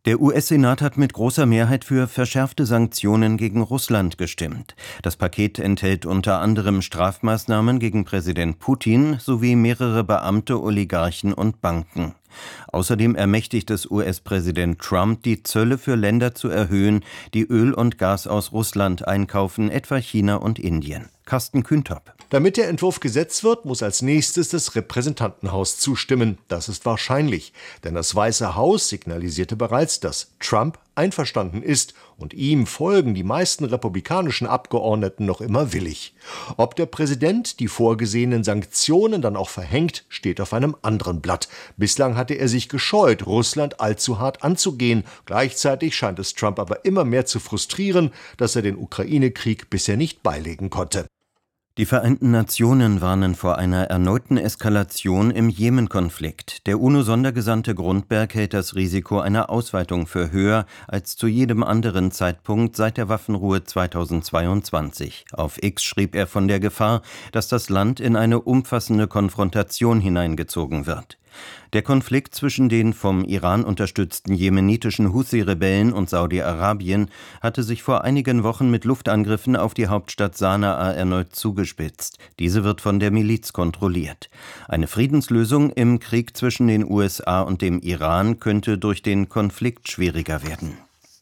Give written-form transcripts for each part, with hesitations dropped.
Der US-Senat hat mit großer Mehrheit für verschärfte Sanktionen gegen Russland gestimmt. Das Paket enthält unter anderem Strafmaßnahmen gegen Präsident Putin sowie mehrere Beamte, Oligarchen und Banken. Außerdem ermächtigt es US-Präsident Trump, die Zölle für Länder zu erhöhen, die Öl und Gas aus Russland einkaufen, etwa China und Indien. Carsten Kühntop. Damit der Entwurf Gesetz wird, muss als nächstes das Repräsentantenhaus zustimmen. Das ist wahrscheinlich, denn das Weiße Haus signalisierte bereits, dass Trump einverstanden ist, und ihm folgen die meisten republikanischen Abgeordneten noch immer willig. Ob der Präsident die vorgesehenen Sanktionen dann auch verhängt, steht auf einem anderen Blatt. Bislang hatte er sich gescheut, Russland allzu hart anzugehen. Gleichzeitig scheint es Trump aber immer mehr zu frustrieren, dass er den Ukraine-Krieg bisher nicht beilegen konnte. Die Vereinten Nationen warnen vor einer erneuten Eskalation im Jemen-Konflikt. Der UNO-Sondergesandte Grundberg hält das Risiko einer Ausweitung für höher als zu jedem anderen Zeitpunkt seit der Waffenruhe 2022. Auf X schrieb er von der Gefahr, dass das Land in eine umfassende Konfrontation hineingezogen wird. Der Konflikt zwischen den vom Iran unterstützten jemenitischen Huthi-Rebellen und Saudi-Arabien hatte sich vor einigen Wochen mit Luftangriffen auf die Hauptstadt Sanaa erneut zugespitzt. Diese wird von der Miliz kontrolliert. Eine Friedenslösung im Krieg zwischen den USA und dem Iran könnte durch den Konflikt schwieriger werden.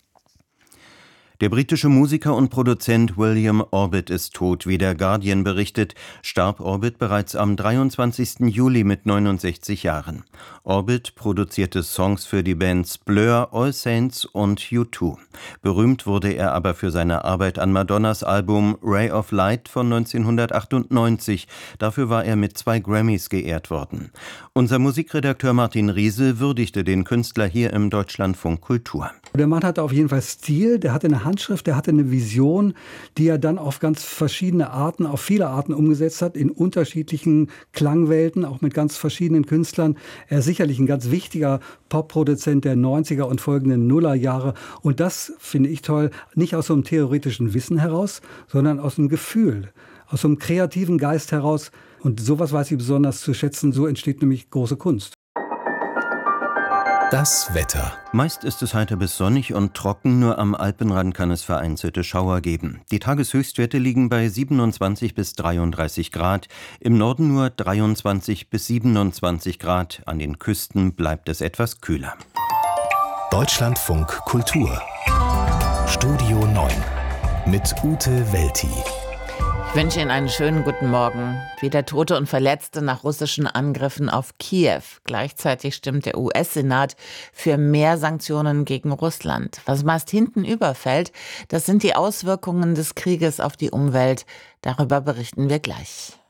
Der britische Musiker und Produzent William Orbit ist tot. Wie der Guardian berichtet, starb Orbit bereits am 23. Juli mit 69 Jahren. Orbit produzierte Songs für die Bands Blur, All Saints und U2. Berühmt wurde er aber für seine Arbeit an Madonnas Album Ray of Light von 1998. Dafür war er mit 2 Grammys geehrt worden. Unser Musikredakteur Martin Riese würdigte den Künstler hier im Deutschlandfunk Kultur. Der Mann hatte auf jeden Fall Stil, der hatte eine Handschrift, der hatte eine Vision, die er dann auf ganz verschiedene Arten, auf viele Arten umgesetzt hat, in unterschiedlichen Klangwelten, auch mit ganz verschiedenen Künstlern. Er ist sicherlich ein ganz wichtiger Popproduzent der 90er und folgenden Nullerjahre. Und das finde ich toll, nicht aus so einem theoretischen Wissen heraus, sondern aus einem Gefühl, aus so einem kreativen Geist heraus. Und sowas weiß ich besonders zu schätzen, so entsteht nämlich große Kunst. Das Wetter. Meist ist es heiter bis sonnig und trocken, nur am Alpenrand kann es vereinzelte Schauer geben. Die Tageshöchstwerte liegen bei 27 bis 33 Grad, im Norden nur 23 bis 27 Grad, an den Küsten bleibt es etwas kühler. Deutschlandfunk Kultur. Studio 9 mit Ute Welti. Ich wünsche Ihnen einen schönen guten Morgen. Wieder Tote und Verletzte nach russischen Angriffen auf Kiew. Gleichzeitig stimmt der US-Senat für mehr Sanktionen gegen Russland. Was meist hinten überfällt, das sind die Auswirkungen des Krieges auf die Umwelt. Darüber berichten wir gleich.